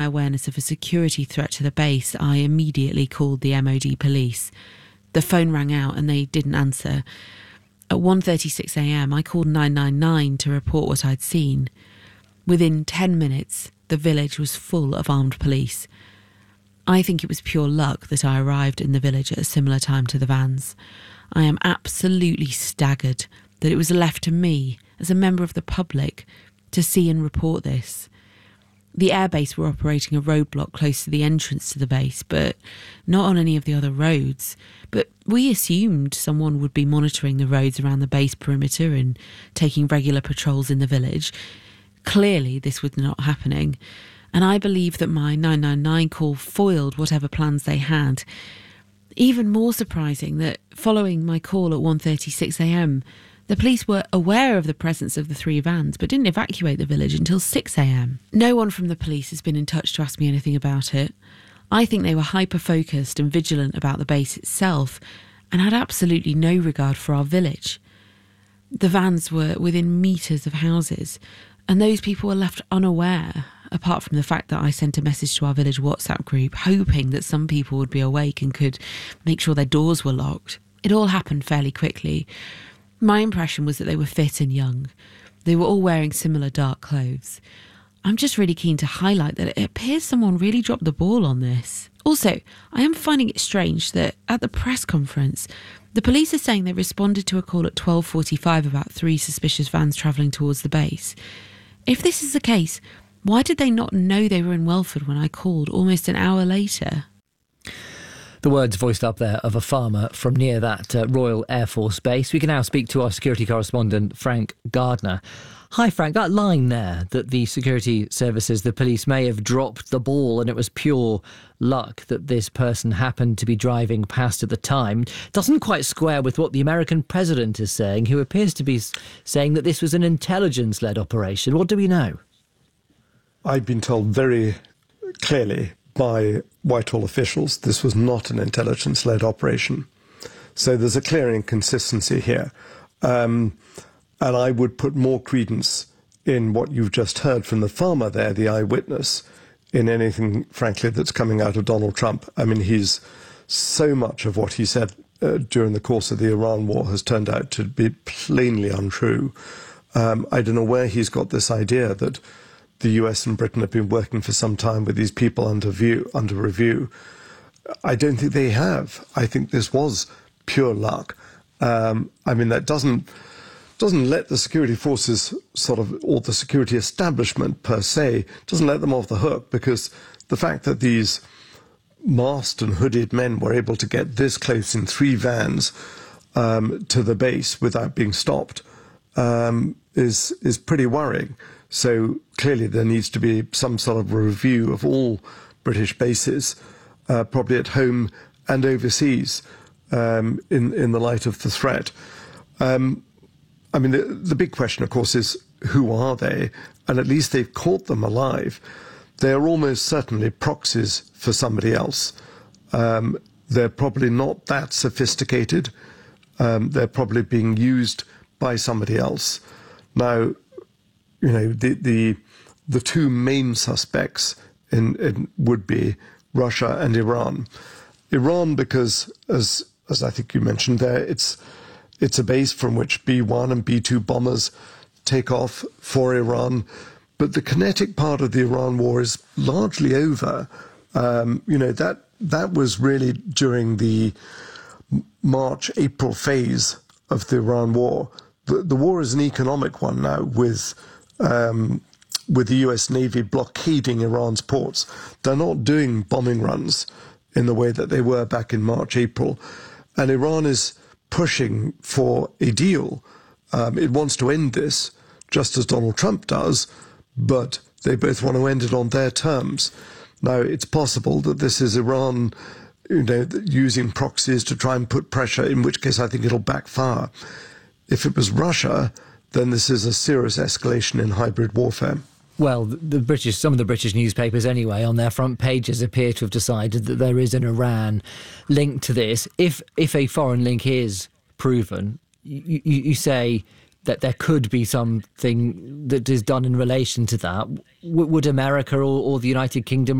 awareness of a security threat to the base, I immediately called the MOD police. The phone rang out and they didn't answer. At 1:36 a.m, I called 999 to report what I'd seen. Within 10 minutes, the village was full of armed police. I think it was pure luck that I arrived in the village at a similar time to the vans. I am absolutely staggered that it was left to me, as a member of the public, to see and report this. The airbase were operating a roadblock close to the entrance to the base, but not on any of the other roads. But we assumed someone would be monitoring the roads around the base perimeter and taking regular patrols in the village. Clearly, this was not happening, and I believe that my 999 call foiled whatever plans they had. Even more surprising that following my call at 1:36 a.m, the police were aware of the presence of the 3 vans but didn't evacuate the village until 6 a.m. No one from the police has been in touch to ask me anything about it. I think they were hyper-focused and vigilant about the base itself and had absolutely no regard for our village. The vans were within metres of houses, and those people were left unaware, apart from the fact that I sent a message to our village WhatsApp group hoping that some people would be awake and could make sure their doors were locked. It all happened fairly quickly. My impression was that they were fit and young. They were all wearing similar dark clothes. I'm just really keen to highlight that it appears someone really dropped the ball on this. Also, I am finding it strange that at the press conference, the police are saying they responded to a call at 12:45 about 3 suspicious vans travelling towards the base. If this is the case, why did they not know they were in Welford when I called almost an hour later? The words voiced up there of a farmer from near that Royal Air Force base. We can now speak to our security correspondent, Frank Gardner. Hi, Frank. That line there, that the security services, the police may have dropped the ball and it was pure luck that this person happened to be driving past at the time, doesn't quite square with what the American president is saying, who appears to be saying that this was an intelligence-led operation. What do we know? I've been told very clearly by Whitehall officials this was not an intelligence-led operation. So there's a clear inconsistency here. And I would put more credence in what you've just heard from the farmer there, the eyewitness, in anything, frankly, that's coming out of Donald Trump. I mean, so much of what he said during the course of the Iran war has turned out to be plainly untrue. I don't know where he's got this idea that the US and Britain have been working for some time with these people under review. I don't think they have. I think this was pure luck. I mean, that doesn't let the security forces or the security establishment per se, doesn't let them off the hook, because the fact that these masked and hooded men were able to get this close in 3 vans to the base without being stopped is pretty worrying. So clearly there needs to be some sort of review of all British bases, probably at home and overseas, in the light of the threat. I mean, the big question, of course, is who are they? And at least they've caught them alive. They are almost certainly proxies for somebody else. They're probably not that sophisticated. They're probably being used by somebody else. Now, you know, the 2 main suspects would be Russia and Iran. Iran, because as I think you mentioned there, it's a base from which B-1 and B-2 bombers take off for Iran. But the kinetic part of the Iran war is largely over. You know, that was really during the March-April phase of the Iran war. The war is an economic one now, with the US Navy blockading Iran's ports. They're not doing bombing runs in the way that they were back in March, April. And Iran is pushing for a deal. It wants to end this, just as Donald Trump does, but they both want to end it on their terms. Now, it's possible that this is Iran, you know, using proxies to try and put pressure, in which case I think it'll backfire. If it was Russia, then this is a serious escalation in hybrid warfare. Well, some of the British newspapers anyway, on their front pages appear to have decided that there is an Iran link to this. If a foreign link is proven, you say that there could be something that is done in relation to that, would America or the United Kingdom